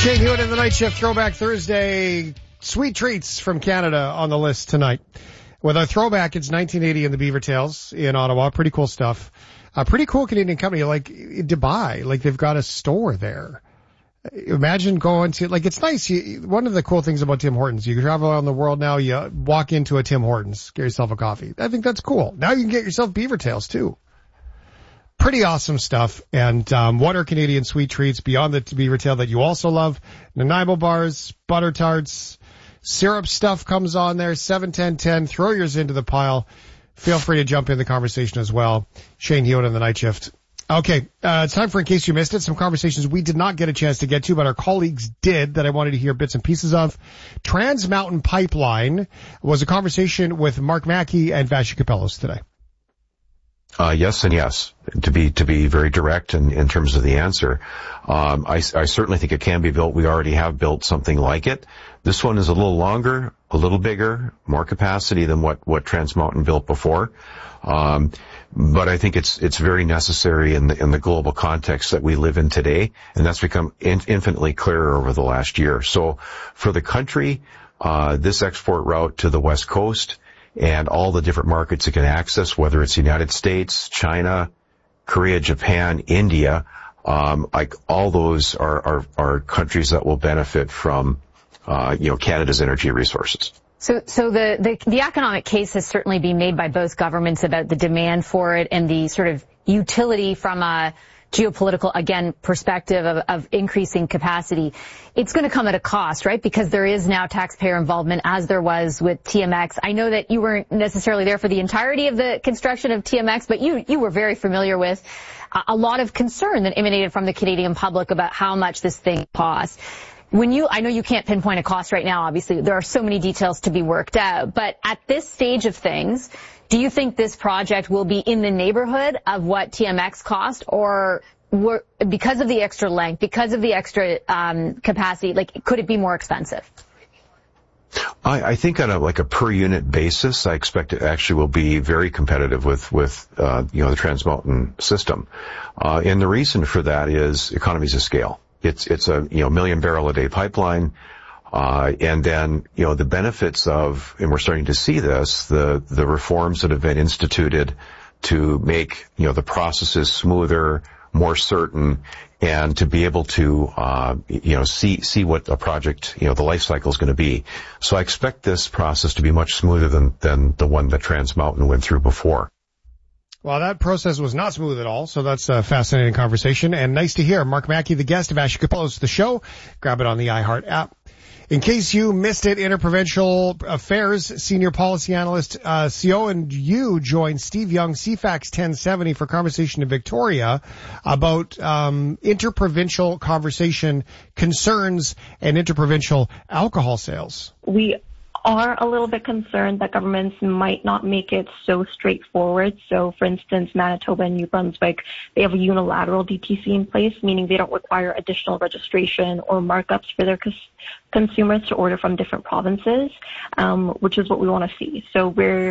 Shane Hewitt in the Night Shift Throwback Thursday. Sweet treats from Canada on the list tonight. With our throwback, it's 1980 in the Beaver Tails in Ottawa. Pretty cool stuff. A pretty cool Canadian company like Dubai. Like they've got a store there. Imagine going to, like, it's nice. One of the cool things about Tim Hortons, you travel around the world now, you walk into a Tim Hortons, get yourself a coffee. I think that's cool. Now you can get yourself Beaver Tails too. Pretty awesome stuff. And what are Canadian sweet treats beyond the Beaver Tail that you also love? Nanaimo bars, butter tarts, syrup stuff comes on there. 7-10-10. Throw yours into the pile. Feel free to jump in the conversation as well. Shane Hewitt on the Night Shift. Okay, it's time for In Case You Missed It, some conversations we did not get a chance to get to, but our colleagues did, that I wanted to hear bits and pieces of. Trans Mountain Pipeline was a conversation with Mark Mackey and Vassy Kapelos today. Yes and yes. To be very direct in terms of the answer, I certainly think it can be built. We already have built something like it. This one is a little longer, a little bigger, more capacity than what Trans Mountain built before. But I think it's very necessary in the global context that we live in today, and that's become infinitely clearer over the last year. So for the country, this export route to the West Coast and all the different markets it can access, whether it's the United States, China, Korea, Japan, India, like all those are countries that will benefit from, Canada's energy resources. So the economic case has certainly been made by both governments about the demand for it and the sort of utility from a geopolitical, again, perspective of increasing capacity. It's going to come at a cost, right? Because there is now taxpayer involvement, as there was with TMX. I know that you weren't necessarily there for the entirety of the construction of TMX, but you were very familiar with a lot of concern that emanated from the Canadian public about how much this thing costs. I know you can't pinpoint a cost right now, obviously. There are so many details to be worked out. But at this stage of things, do you think this project will be in the neighborhood of what TMX cost, or because of the extra length, because of the extra capacity, could it be more expensive? I think on a per unit basis, I expect it actually will be very competitive with the Trans Mountain system. And the reason for that is economies of scale. It's a, million barrel a day pipeline. And then, the benefits of, and we're starting to see this, the reforms that have been instituted to make, the processes smoother, more certain, and to be able to, see what a project, the life cycle is going to be. So I expect this process to be much smoother than the one that Trans Mountain went through before. Well, that process was not smooth at all, so that's a fascinating conversation, and nice to hear. Mark Mackey, the guest of Vassy Kapelos, the show. Grab it on the iHeart app. In case you missed it, Interprovincial Affairs Senior Policy Analyst Seo and you joined Steve Young, CFAX 1070, for conversation in Victoria about interprovincial conversation concerns and interprovincial alcohol sales. We are a little bit concerned that governments might not make it so straightforward. So, for instance, Manitoba and New Brunswick, they have a unilateral DTC in place, meaning they don't require additional registration or markups for their consumers to order from different provinces, which is what we want to see. So we're